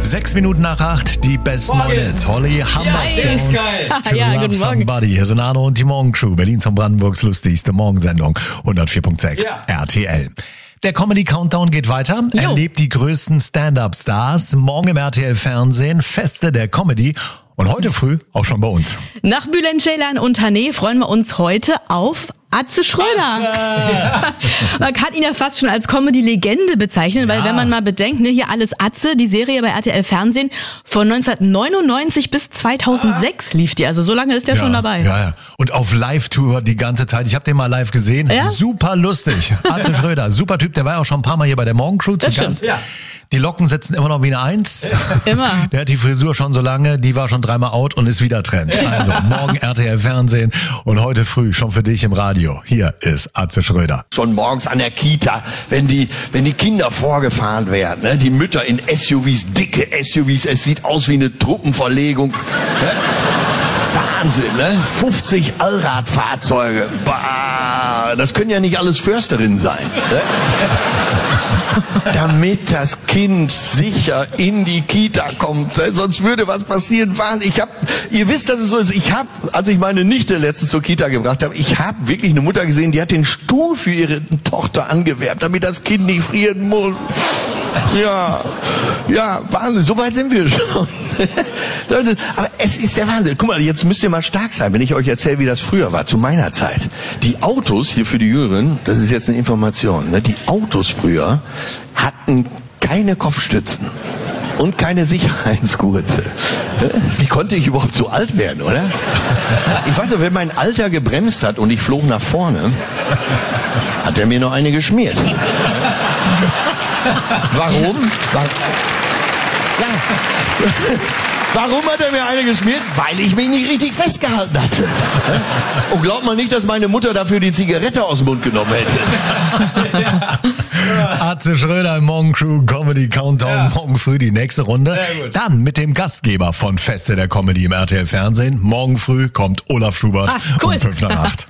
6 Minuten nach 8, die besten neuen Hits. Holly Humberstone. Ist geil. Ja, guten Morgen. Somebody. Hier sind Arno und die Morgencrew. Berlins und Brandenburgs lustigste Morgensendung. 104.6 RTL. Der Comedy-Countdown geht weiter. Erlebt die größten Stand-Up-Stars. Morgen im RTL-Fernsehen. Feste der Comedy. Und heute früh auch schon bei uns. Nach Bülent Ceylan und Hané freuen wir uns heute auf Atze Schröder. Man kann ihn ja fast schon als Comedy-Legende bezeichnen, weil wenn man mal bedenkt, ne, hier alles Atze, die Serie bei RTL Fernsehen von 1999 bis 2006 lief die, also so lange ist der schon dabei. Ja. Und auf Live-Tour die ganze Zeit. Ich habe den mal live gesehen. Ja? Super lustig. Atze Schröder, super Typ. Der war ja auch schon ein paar Mal hier bei der Morgencrew zu Gast. Ja. Die Locken sitzen immer noch wie eine Eins. Immer. Der hat die Frisur schon so lange, die war schon 3-mal out und ist wieder Trend. Also morgen RTL Fernsehen und heute früh schon für dich im Radio. Hier ist Atze Schröder. Schon morgens an der Kita, wenn die Kinder vorgefahren werden, ne? Die Mütter in SUVs, dicke SUVs, es sieht aus wie eine Truppenverlegung. Ne? Wahnsinn, ne? 50 Allradfahrzeuge. Bah, das können ja nicht alles Försterinnen sein. Ne? Damit das Kind sicher in die Kita kommt, ne? Sonst würde was passieren. Ihr wisst, dass es so ist. Als ich meine Nichte letztens zur Kita gebracht habe, ich habe wirklich eine Mutter gesehen, die hat den Stuhl für ihre Tochter angewerbt, damit das Kind nicht frieren muss. Ja, Wahnsinn, so weit sind wir schon. Aber es ist der Wahnsinn. Guck mal, jetzt müsst ihr mal stark sein, wenn ich euch erzähle, wie das früher war, zu meiner Zeit. Die Autos, hier für die Jüngeren, das ist jetzt eine Information, ne? Die Autos früher hatten keine Kopfstützen und keine Sicherheitsgurte. Wie konnte ich überhaupt so alt werden, oder? Ich weiß ja, wenn mein Alter gebremst hat und ich flog nach vorne, hat er mir noch eine geschmiert. Warum? Warum hat er mir eine geschmiert? Weil ich mich nicht richtig festgehalten hatte. Und glaubt man nicht, dass meine Mutter dafür die Zigarette aus dem Mund genommen hätte. Atze Schröder im Morgencrew Comedy Countdown. Morgen früh die nächste Runde. Dann mit dem Gastgeber von Feste der Comedy im RTL Fernsehen. Morgen früh kommt Olaf Schubert um 7:55.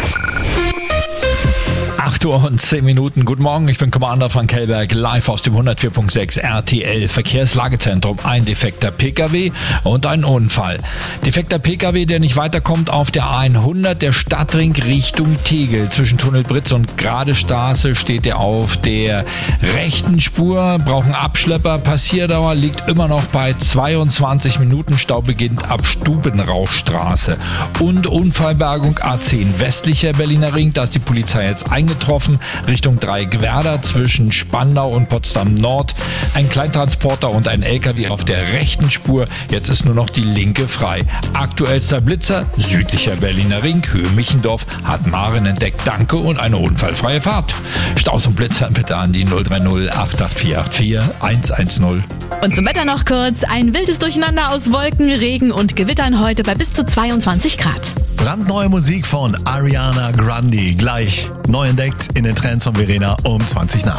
8:10 Uhr. Guten Morgen, ich bin Commander Frank Kellberg, live aus dem 104.6 RTL Verkehrslagezentrum. Ein defekter PKW und ein Unfall. Defekter PKW, der nicht weiterkommt auf der A100, der Stadtring Richtung Tegel. Zwischen Tunnel Britz und Gradestraße steht er auf der rechten Spur, brauchen Abschlepper. Passierdauer liegt immer noch bei 22 Minuten. Stau beginnt ab Stubenrauchstraße. Und Unfallbergung A10 westlicher Berliner Ring, da ist die Polizei jetzt eingetroffen, Richtung Dreieckwerder zwischen Spandau und Potsdam Nord. Ein Kleintransporter und ein LKW auf der rechten Spur. Jetzt ist nur noch die linke frei. Aktuellster Blitzer, südlicher Berliner Ring, Höhe Michendorf, hat Maren entdeckt. Danke und eine unfallfreie Fahrt. Staus und Blitzer bitte an die 030 88484 110. Und zum Wetter noch kurz. Ein wildes Durcheinander aus Wolken, Regen und Gewittern heute bei bis zu 22 Grad. Brandneue Musik von Ariana Grande. Gleich neu entdeckt in den Trends von Verena um 20 nach.